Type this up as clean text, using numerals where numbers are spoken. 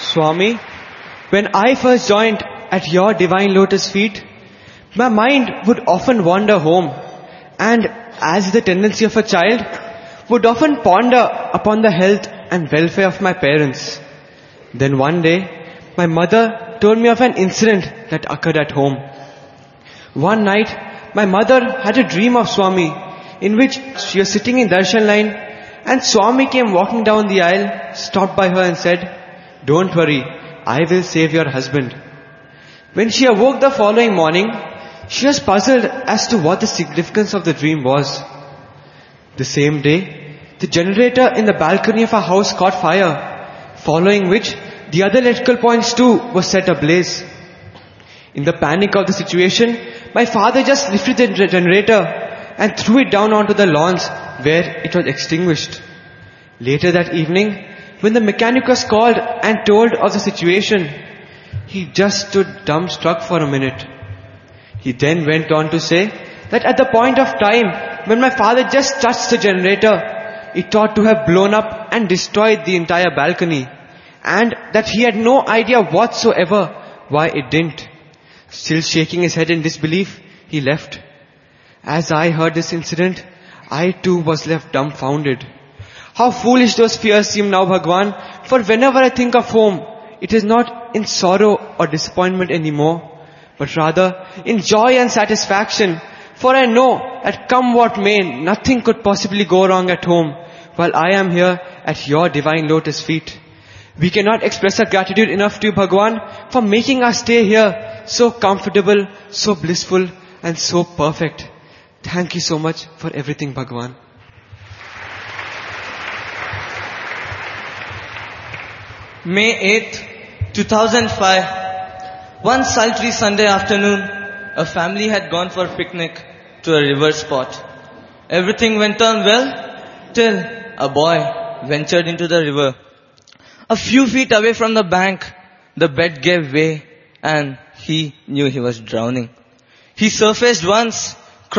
Swami, when I first joined at your divine lotus feet, my mind would often wander home and, as is the tendency of a child, would often ponder upon the health and welfare of my parents. Then one day, my mother told me of an incident that occurred at home. One night, my mother had a dream of Swami in which she was sitting in darshan line and Swami came walking down the aisle, stopped by her and said, "Don't worry, I will save your husband." When she awoke the following morning, she was puzzled as to what the significance of the dream was. The same day, the generator in the balcony of our house caught fire, following which the other electrical points too were set ablaze. In the panic of the situation, my father just lifted the generator and threw it down onto the lawns where it was extinguished. Later that evening, when the mechanic was called and told of the situation, he just stood dumbstruck for a minute. He then went on to say that at the point of time when my father just touched the generator, it ought to have blown up and destroyed the entire balcony, and that he had no idea whatsoever why it didn't. Still shaking his head in disbelief, he left. As I heard this incident, I too was left dumbfounded. How foolish those fears seem now, Bhagwan, for whenever I think of home, it is not in sorrow or disappointment anymore, but rather in joy and satisfaction, for I know that come what may, nothing could possibly go wrong at home, while I am here at your divine lotus feet. We cannot express our gratitude enough to you, Bhagwan, for making our stay here so comfortable, so blissful, and so perfect. Thank you so much for everything, Bhagwan. May 8th, 2005. One sultry Sunday afternoon, a family had gone for a picnic to a river spot. Everything went on well till a boy ventured into the river. A few feet away from the bank, the bed gave way and he knew he was drowning. He surfaced once